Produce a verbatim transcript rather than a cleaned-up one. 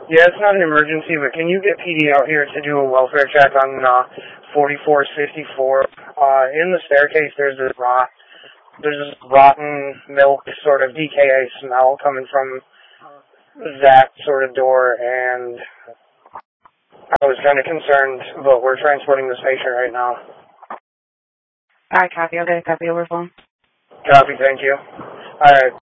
Yeah, it's not an emergency, but can you get P D out here to do a welfare check on uh, forty-four fifty-four? Uh, in the staircase, there's this rot, there's this rotten milk sort of D K A smell coming from that sort of door, and I was kind of concerned, but we're transporting this patient right now. All right, copy. I'll get a copy over phone. Copy, thank you. All right.